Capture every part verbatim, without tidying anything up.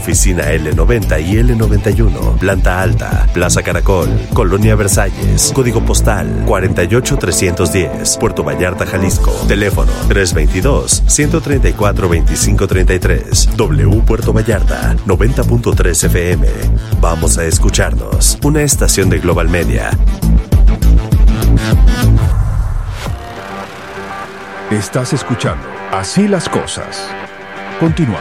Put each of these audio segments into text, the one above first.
Oficina L noventa y L noventa y uno, Planta Alta, Plaza Caracol, Colonia Versalles, Código Postal cuarenta y ocho trescientos diez, Puerto Vallarta, Jalisco. Teléfono tres veintidós, ciento treinta y cuatro, veinticinco treinta y tres. W Puerto Vallarta, noventa punto tres F M. Vamos a escucharnos. Una estación de Global Media. Estás escuchando Así las Cosas. Continuamos.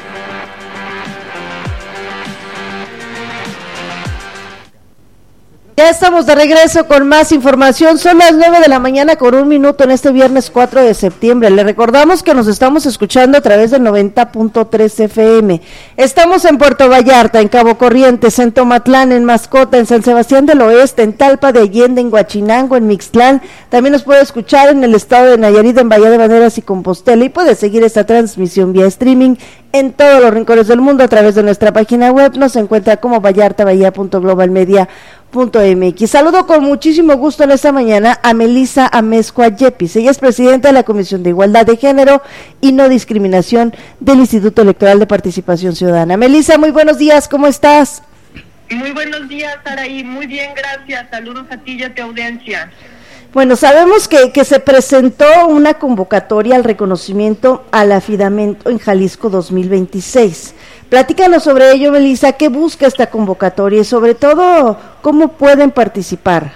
Ya estamos de regreso con más información. Son las nueve de la mañana con un minuto en este viernes cuatro de septiembre. Le recordamos que nos estamos escuchando a través del noventa punto tres F M. Estamos en Puerto Vallarta, en Cabo Corrientes, en Tomatlán, en Mascota, en San Sebastián del Oeste, en Talpa de Allende, en Huachinango, en Mixtlán. También nos puede escuchar en el estado de Nayarit, en Bahía de Banderas y Compostela. Y puede seguir esta transmisión vía streaming en todos los rincones del mundo a través de nuestra página web. Nos encuentra como vallarta bahía punto global media punto m x. Saludo con muchísimo gusto en esta mañana a Melissa Amezcua Yepis. Ella es presidenta de la Comisión de Igualdad de Género y No Discriminación del Instituto Electoral de Participación Ciudadana. Melissa, muy buenos días, ¿cómo estás? Muy buenos días, Saraí, muy bien, gracias. Saludos a ti y a tu audiencia. Bueno, sabemos que, que se presentó una convocatoria al reconocimiento al afidamento en Jalisco dos mil veintiséis. Platícanos sobre ello, Melissa, ¿qué busca esta convocatoria y sobre todo cómo pueden participar?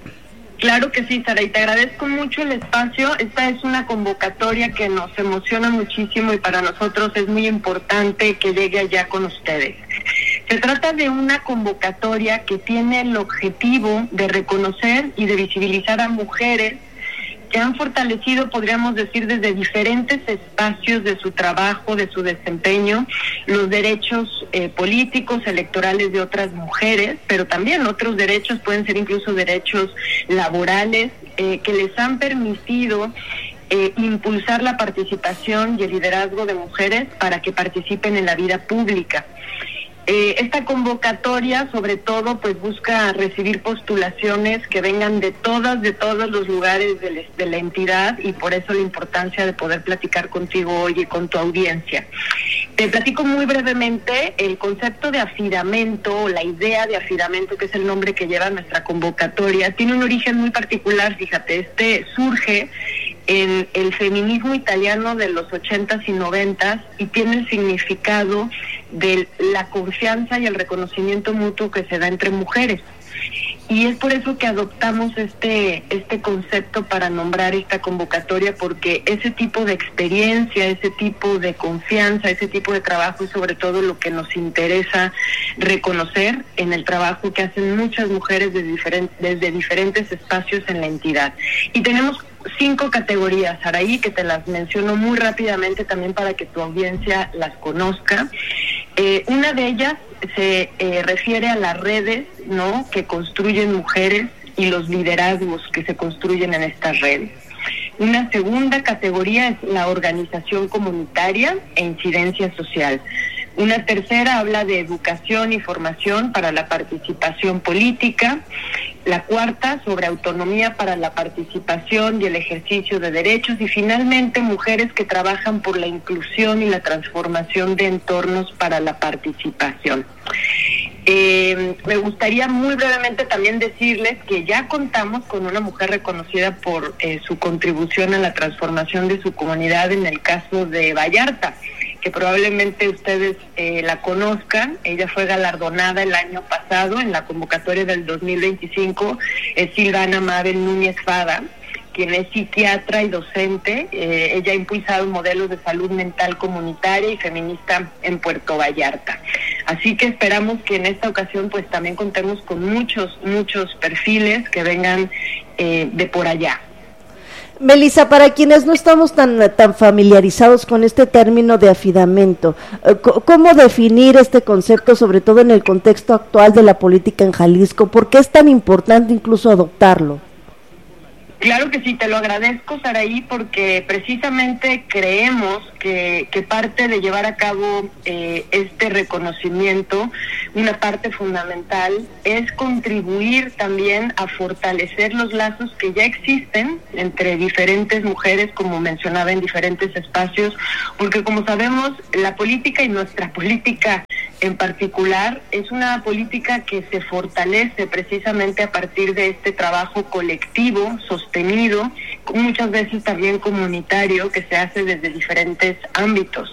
Claro que sí, Sara, y te agradezco mucho el espacio. Esta es una convocatoria que nos emociona muchísimo y para nosotros es muy importante que llegue allá con ustedes. Se trata de una convocatoria que tiene el objetivo de reconocer y de visibilizar a mujeres que han fortalecido, podríamos decir, desde diferentes espacios de su trabajo, de su desempeño, los derechos eh, políticos, electorales de otras mujeres, pero también otros derechos, pueden ser incluso derechos laborales, eh, que les han permitido eh, impulsar la participación y el liderazgo de mujeres para que participen en la vida pública. Eh, esta convocatoria, sobre todo, pues busca recibir postulaciones que vengan de todas, de todos los lugares de, les, de la entidad, y por eso la importancia de poder platicar contigo hoy y con tu audiencia. Te platico muy brevemente el concepto de afidamento, o la idea de afidamento, que es el nombre que lleva nuestra convocatoria. Tiene un origen muy particular, fíjate, este surge en el feminismo italiano de los ochentas y noventas y tiene el significado de la confianza y el reconocimiento mutuo que se da entre mujeres. Y es por eso que adoptamos este este concepto para nombrar esta convocatoria, porque ese tipo de experiencia, ese tipo de confianza, ese tipo de trabajo es sobre todo lo que nos interesa reconocer en el trabajo que hacen muchas mujeres desde diferentes, desde diferentes espacios en la entidad. Y tenemos cinco categorías, Saraí, que te las menciono muy rápidamente también para que tu audiencia las conozca. Eh, una de ellas se eh, refiere a las redes, ¿no?, que construyen mujeres y los liderazgos que se construyen en estas redes. Una segunda categoría es la organización comunitaria e incidencia social. Una tercera habla de educación y formación para la participación política. La cuarta, sobre autonomía para la participación y el ejercicio de derechos. Y finalmente, mujeres que trabajan por la inclusión y la transformación de entornos para la participación. Eh, me gustaría muy brevemente también decirles que ya contamos con una mujer reconocida por eh, su contribución a la transformación de su comunidad en el caso de Vallarta, que probablemente ustedes eh, la conozcan. Ella fue galardonada el año pasado en la convocatoria del dos mil veinticinco, es Silvana Mabel Núñez Fada, quien es psiquiatra y docente. Eh, ella ha impulsado modelos de salud mental comunitaria y feminista en Puerto Vallarta. Así que esperamos que en esta ocasión pues también contemos con muchos, muchos perfiles que vengan eh, de por allá. Melissa, para quienes no estamos tan, tan familiarizados con este término de afidamento, ¿cómo definir este concepto, sobre todo en el contexto actual de la política en Jalisco? ¿Por qué es tan importante incluso adoptarlo? Claro que sí, te lo agradezco, Saraí, porque precisamente creemos que, que parte de llevar a cabo eh, este reconocimiento, una parte fundamental, es contribuir también a fortalecer los lazos que ya existen entre diferentes mujeres, como mencionaba, en diferentes espacios, porque como sabemos, la política y nuestra política en particular es una política que se fortalece precisamente a partir de este trabajo colectivo, sostenido, muchas veces también comunitario, que se hace desde diferentes ámbitos.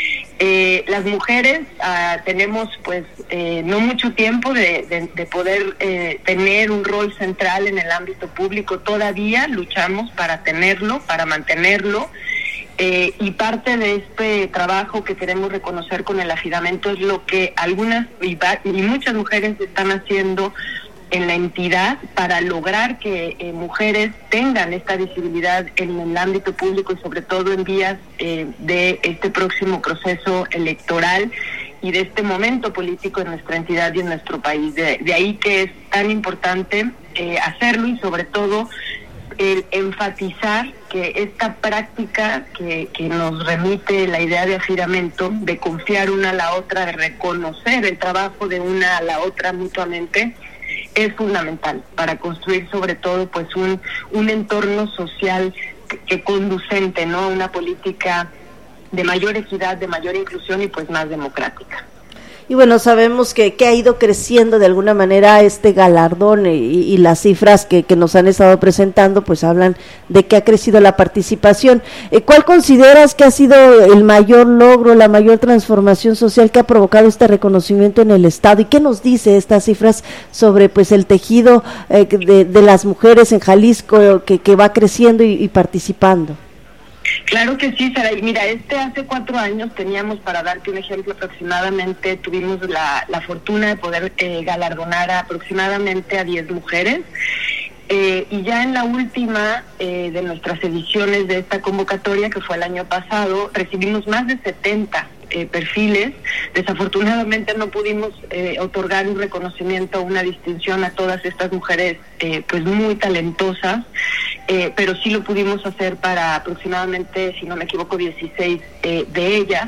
Eh, las mujeres ah, tenemos pues eh, no mucho tiempo de, de, de poder eh, tener un rol central en el ámbito público. Todavía luchamos para tenerlo, para mantenerlo, eh, y parte de este trabajo que queremos reconocer con el afidamento es lo que algunas y, y muchas mujeres están haciendo en la entidad para lograr que eh, mujeres tengan esta visibilidad en el ámbito público y sobre todo en vías eh, de este próximo proceso electoral y de este momento político en nuestra entidad y en nuestro país. De, de ahí que es tan importante eh, hacerlo y sobre todo el enfatizar que esta práctica que, que nos remite la idea de afidamento, de confiar una a la otra, de reconocer el trabajo de una a la otra mutuamente, es fundamental para construir sobre todo pues un un entorno social que, que conducente, ¿no? Una política de mayor equidad, de mayor inclusión y pues más democrática. Y bueno, sabemos que, que ha ido creciendo de alguna manera este galardón y, y las cifras que, que nos han estado presentando pues hablan de que ha crecido la participación. Eh, ¿Cuál consideras que ha sido el mayor logro, la mayor transformación social que ha provocado este reconocimiento en el Estado? ¿Y qué nos dice estas cifras sobre pues el tejido eh, de, de las mujeres en Jalisco que, que va creciendo y, y participando? Claro que sí, Sara. Mira, este hace cuatro años teníamos, para darte un ejemplo, aproximadamente tuvimos la, la fortuna de poder eh, galardonar a aproximadamente a diez mujeres. Eh, y ya en la última eh, de nuestras ediciones de esta convocatoria, que fue el año pasado, recibimos más de setenta eh, perfiles. Desafortunadamente no pudimos eh, otorgar un reconocimiento o una distinción a todas estas mujeres eh, pues muy talentosas, eh, pero sí lo pudimos hacer para aproximadamente, si no me equivoco, dieciséis eh, de ellas.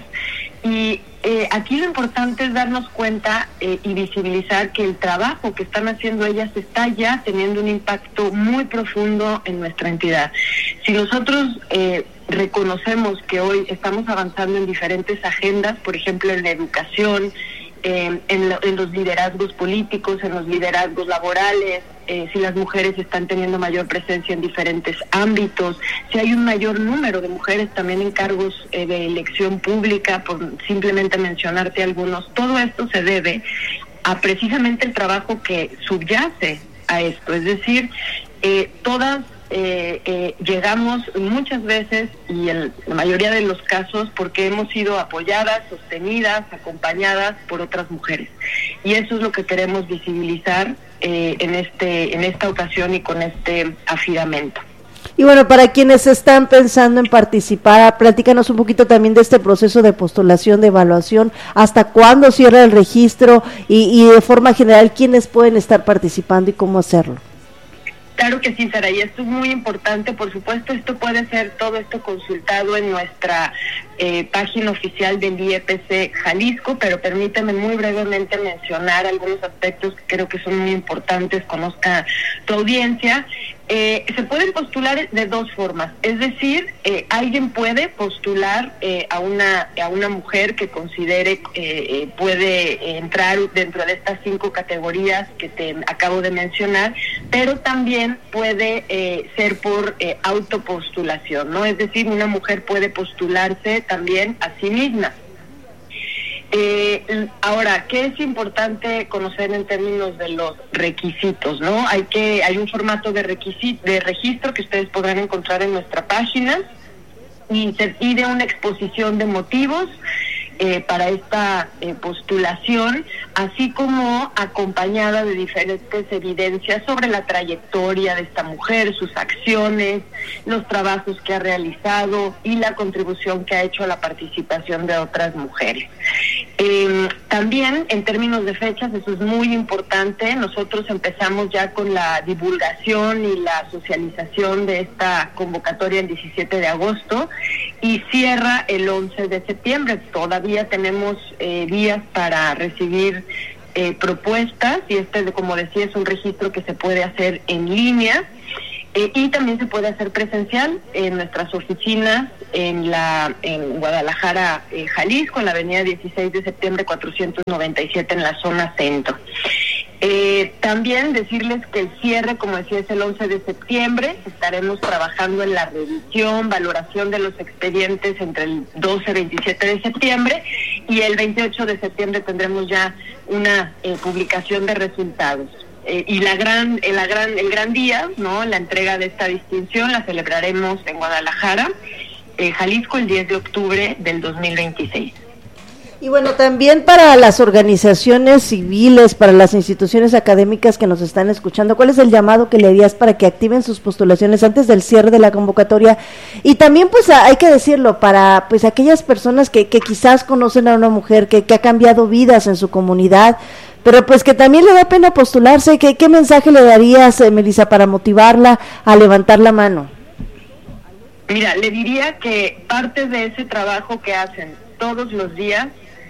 Y eh, aquí lo importante es darnos cuenta eh, y visibilizar que el trabajo que están haciendo ellas está ya teniendo un impacto muy profundo en nuestra entidad. Si nosotros eh, reconocemos que hoy estamos avanzando en diferentes agendas, por ejemplo en la educación, eh, en, lo, en los liderazgos políticos, en los liderazgos laborales, Eh, si las mujeres están teniendo mayor presencia en diferentes ámbitos, si hay un mayor número de mujeres también en cargos eh, de elección pública, por simplemente mencionarte algunos. Todo esto se debe a precisamente el trabajo que subyace a esto, es decir, eh, todas eh, eh, llegamos muchas veces y en la mayoría de los casos porque hemos sido apoyadas, sostenidas, acompañadas por otras mujeres, y eso es lo que queremos visibilizar Eh, en este en esta ocasión y con este afidamento. Y bueno, para quienes están pensando en participar, platícanos un poquito también de este proceso de postulación, de evaluación, hasta cuándo cierra el registro y, y de forma general, quiénes pueden estar participando y cómo hacerlo. Claro que sí, Sara, y esto es muy importante. Por supuesto, esto puede ser todo esto consultado en nuestra eh, página oficial del I E P C Jalisco, pero permíteme muy brevemente mencionar algunos aspectos que creo que son muy importantes, conozca tu audiencia. Eh, se pueden postular de dos formas, es decir, eh, alguien puede postular eh, a una a una mujer que considere eh, puede entrar dentro de estas cinco categorías que te acabo de mencionar, pero también puede eh, ser por eh, autopostulación, ¿no? Es decir, una mujer puede postularse también a sí misma. Eh, ahora, ¿qué es importante conocer en términos de los requisitos, no? Hay que hay un formato de requisito, de registro que ustedes podrán encontrar en nuestra página y se pide una exposición de motivos eh, para esta eh, postulación, así como acompañada de diferentes evidencias sobre la trayectoria de esta mujer, sus acciones, los trabajos que ha realizado y la contribución que ha hecho a la participación de otras mujeres. Eh, también en términos de fechas, eso es muy importante, nosotros empezamos ya con la divulgación y la socialización de esta convocatoria el diecisiete de agosto y cierra el once de septiembre. Todavía tenemos eh, días para recibir eh, propuestas y este, como decía, es un registro que se puede hacer en línea. Eh, y también se puede hacer presencial en nuestras oficinas en la en Guadalajara, eh, Jalisco, en la avenida dieciséis de septiembre cuatrocientos noventa y siete en la zona centro. Eh, también decirles que el cierre, como decía, es el once de septiembre. Estaremos trabajando en la revisión, valoración de los expedientes entre el doce y veintisiete de septiembre, y el veintiocho de septiembre tendremos ya una eh, publicación de resultados. Eh, y la gran, eh, la gran, el gran día, ¿no? La entrega de esta distinción la celebraremos en Guadalajara, eh, Jalisco, el diez de octubre del dos mil veintiséis. Y bueno, también para las organizaciones civiles, para las instituciones académicas que nos están escuchando, ¿cuál es el llamado que le harías para que activen sus postulaciones antes del cierre de la convocatoria? Y también, pues, hay que decirlo, para pues aquellas personas que, que quizás conocen a una mujer que, que ha cambiado vidas en su comunidad, pero pues que también le da pena postularse. ¿Qué, qué mensaje le darías, eh, Melissa, para motivarla a levantar la mano? Mira, le diría que parte de ese trabajo que hacen todos los días,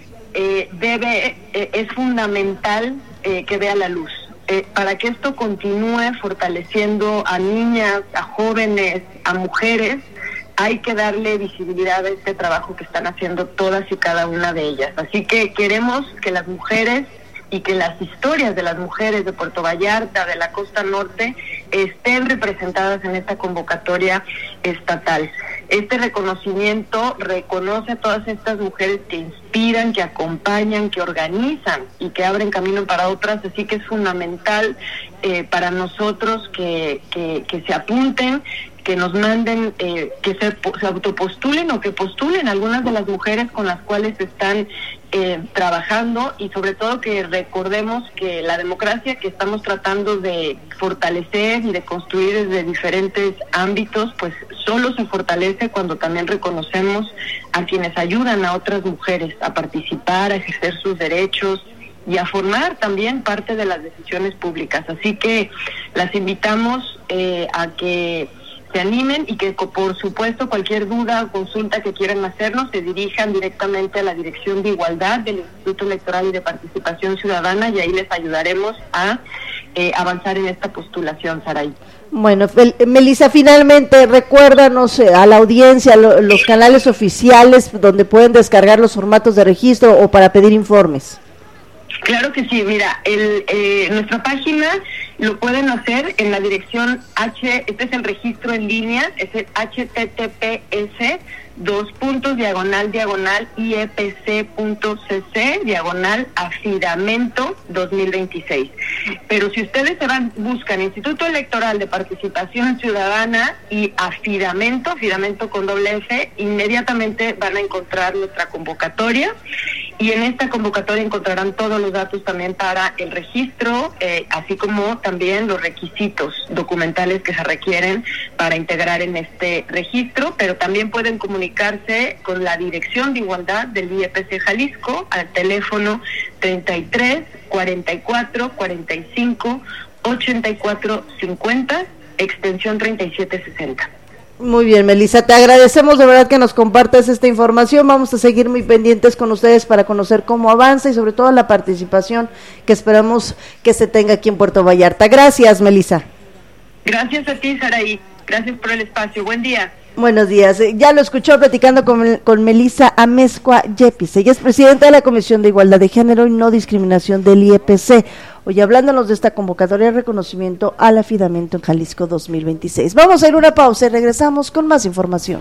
Eh, debe eh, es fundamental eh, que vea la luz. Eh, para que esto continúe fortaleciendo a niñas, a jóvenes, a mujeres, hay que darle visibilidad a este trabajo que están haciendo todas y cada una de ellas. Así que queremos que las mujeres y que las historias de las mujeres de Puerto Vallarta, de la costa norte, estén representadas en esta convocatoria estatal. Este reconocimiento reconoce a todas estas mujeres que inspiran, que acompañan, que organizan y que abren camino para otras, así que es fundamental eh, para nosotros que, que, que se apunten, que nos manden, eh, que se, se autopostulen o que postulen algunas de las mujeres con las cuales están eh, trabajando, y sobre todo que recordemos que la democracia que estamos tratando de fortalecer y de construir desde diferentes ámbitos, pues solo se fortalece cuando también reconocemos a quienes ayudan a otras mujeres a participar, a ejercer sus derechos y a formar también parte de las decisiones públicas. Así que las invitamos eh, a que se animen y que, por supuesto, cualquier duda o consulta que quieran hacernos se dirijan directamente a la Dirección de Igualdad del Instituto Electoral y de Participación Ciudadana, y ahí les ayudaremos a eh, avanzar en esta postulación, Saray. Bueno, Melissa, finalmente recuérdanos eh, a la audiencia lo, los canales oficiales donde pueden descargar los formatos de registro o para pedir informes. Claro que sí, mira, el, eh, nuestra página lo pueden hacer en la dirección H, este es el registro en línea, es el H T T P S dos puntos diagonal diagonal I E P C punto C C diagonal afidamento dos mil veintiséis. Pero si ustedes se van, buscan Instituto Electoral de Participación Ciudadana y afidamento, afidamento con doble F, inmediatamente van a encontrar nuestra convocatoria, y en esta convocatoria encontrarán todos los datos también para el registro, eh, así como también los requisitos documentales que se requieren para integrar en este registro, pero también pueden comunicarse con la Dirección de Igualdad del I E P C Jalisco al teléfono treinta y tres, cuarenta y cuatro, cuarenta y cinco, ochenta y cuatro cincuenta, extensión treinta y siete sesenta. Muy bien, Melissa, te agradecemos de verdad que nos compartas esta información. Vamos a seguir muy pendientes con ustedes para conocer cómo avanza y sobre todo la participación que esperamos que se tenga aquí en Puerto Vallarta. Gracias, Melissa. Gracias a ti, Saraí. Gracias por el espacio. Buen día. Buenos días. Ya lo escuchó platicando con, con Melissa Amezcua Yepis. Ella es presidenta de la Comisión de Igualdad de Género y No Discriminación del I E P C. Hoy hablándonos de esta convocatoria de reconocimiento al afidamento en Jalisco dos mil veintiséis. Vamos a ir a una pausa y regresamos con más información.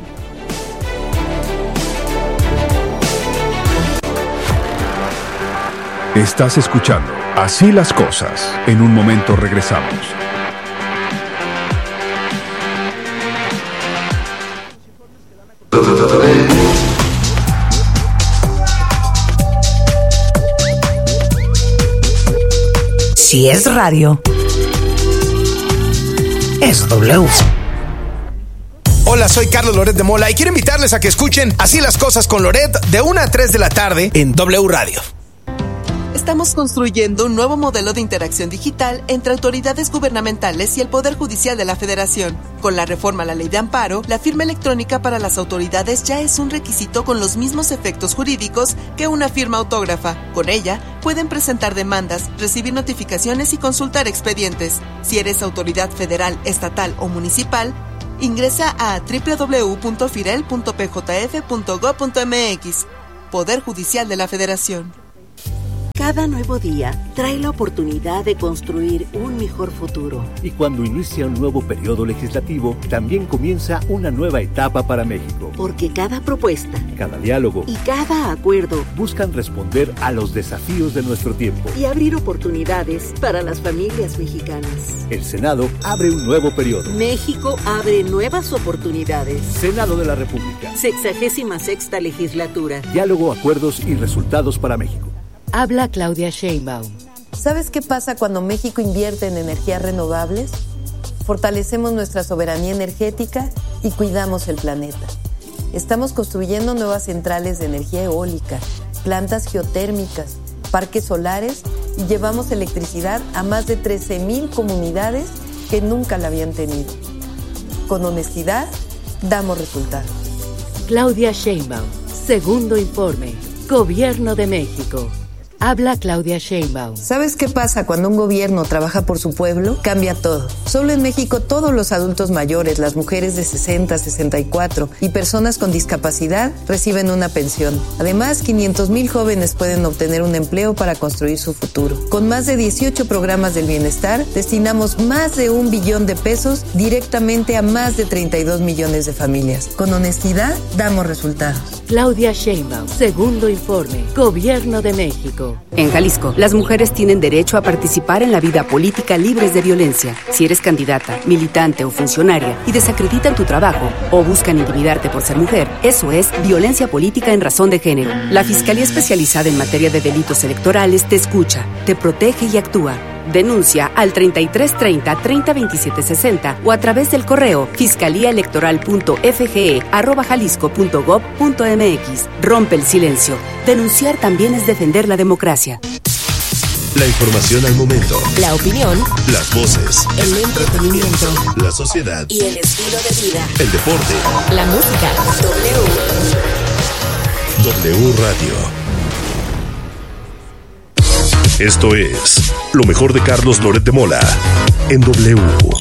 Estás escuchando Así las Cosas. En un momento regresamos. Si es radio, es W. Hola, soy Carlos Loret de Mola y quiero invitarles a que escuchen Así las Cosas con Loret de una a tres de la tarde en W Radio. Estamos construyendo un nuevo modelo de interacción digital entre autoridades gubernamentales y el Poder Judicial de la Federación. Con la reforma a la Ley de Amparo, la firma electrónica para las autoridades ya es un requisito con los mismos efectos jurídicos que una firma autógrafa. Con ella, pueden presentar demandas, recibir notificaciones y consultar expedientes. Si eres autoridad federal, estatal o municipal, Ingresa a doble u doble u doble u punto firel punto p j f punto gob punto m x. Poder Judicial de la Federación. Cada nuevo día trae la oportunidad de construir un mejor futuro. Y cuando inicia un nuevo periodo legislativo, también comienza una nueva etapa para México. Porque cada propuesta, cada diálogo y cada acuerdo buscan responder a los desafíos de nuestro tiempo y abrir oportunidades para las familias mexicanas. El Senado abre un nuevo periodo. México abre nuevas oportunidades. Senado de la República. Sexagésima sexta legislatura. Diálogo, acuerdos y resultados para México. Habla Claudia Sheinbaum. ¿Sabes qué pasa cuando México invierte en energías renovables? Fortalecemos nuestra soberanía energética y cuidamos el planeta. Estamos construyendo nuevas centrales de energía eólica, plantas geotérmicas, parques solares y llevamos electricidad a más de trece mil comunidades que nunca la habían tenido. Con honestidad, damos resultados. Claudia Sheinbaum, segundo informe, Gobierno de México. Habla Claudia Sheinbaum. ¿Sabes qué pasa cuando un gobierno trabaja por su pueblo? Cambia todo. Solo en México todos los adultos mayores, las mujeres de sesenta, sesenta y cuatro y personas con discapacidad reciben una pensión. Además, quinientos mil jóvenes pueden obtener un empleo para construir su futuro. Con más de dieciocho programas del bienestar, destinamos más de un billón de pesos directamente a más de treinta y dos millones de familias. Con honestidad, damos resultados. Claudia Sheinbaum, segundo informe, Gobierno de México. En Jalisco, las mujeres tienen derecho a participar en la vida política libres de violencia. Si eres candidata, militante o funcionaria y desacreditan tu trabajo o buscan intimidarte por ser mujer, eso es violencia política en razón de género. La Fiscalía Especializada en Materia de Delitos Electorales te escucha, te protege y actúa. Denuncia al treinta y tres treinta, treinta veintisiete sesenta o a través del correo fiscaliaelectoral.fge arroba jalisco punto gob punto mx. Rompe el silencio. Denunciar también es defender la democracia. La información al momento. La opinión. Las voces. El entretenimiento. La sociedad. Y el estilo de vida. El deporte. La música. W. W Radio. Esto es lo mejor de Carlos Loret de Mola en W.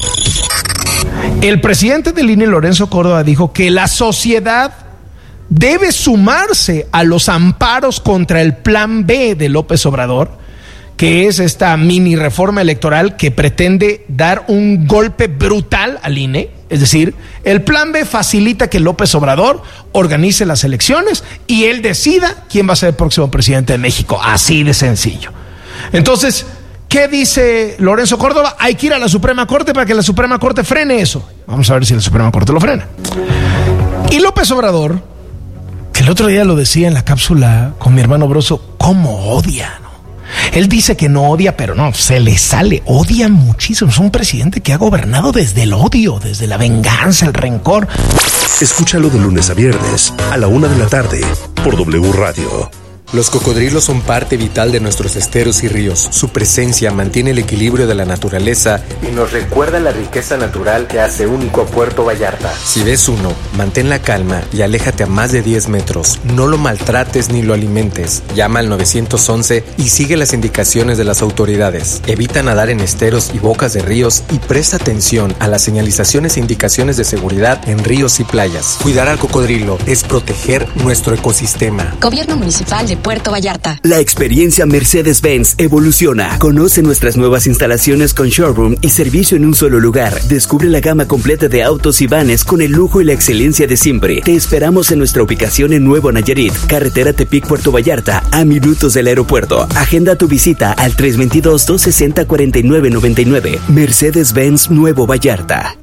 El presidente del I N E, Lorenzo Córdoba, dijo que la sociedad debe sumarse a los amparos contra el Plan B de López Obrador, que es esta mini reforma electoral que pretende dar un golpe brutal al I N E. Es decir, el Plan B facilita que López Obrador organice las elecciones y él decida quién va a ser el próximo presidente de México. Así de sencillo. Entonces, ¿qué dice Lorenzo Córdoba? Hay que ir a la Suprema Corte para que la Suprema Corte frene eso. Vamos a ver si la Suprema Corte lo frena. Y López Obrador, que el otro día lo decía en la cápsula con mi hermano Broso, ¿cómo odia? ¿no? Él dice que no odia, pero no, se le sale, odia muchísimo. Es un presidente que ha gobernado desde el odio, desde la venganza, el rencor. Escúchalo de lunes a viernes a la una de la tarde por W Radio. Los cocodrilos son parte vital de nuestros esteros y ríos. Su presencia mantiene el equilibrio de la naturaleza y nos recuerda la riqueza natural que hace único a Puerto Vallarta. Si ves uno, mantén la calma y aléjate a más de diez metros. No lo maltrates ni lo alimentes. Llama al nueve once y sigue las indicaciones de las autoridades. Evita nadar en esteros y bocas de ríos y presta atención a las señalizaciones e indicaciones de seguridad en ríos y playas. Cuidar al cocodrilo es proteger nuestro ecosistema. Gobierno Municipal de Puerto Vallarta. La experiencia Mercedes-Benz evoluciona. Conoce nuestras nuevas instalaciones con showroom y servicio en un solo lugar. Descubre la gama completa de autos y vanes con el lujo y la excelencia de siempre. Te esperamos en nuestra ubicación en Nuevo Nayarit, carretera Tepic-Puerto Vallarta, a minutos del aeropuerto. Agenda tu visita al tres dos dos, dos seis cero, cuatro nueve nueve nueve. Mercedes-Benz Nuevo Vallarta.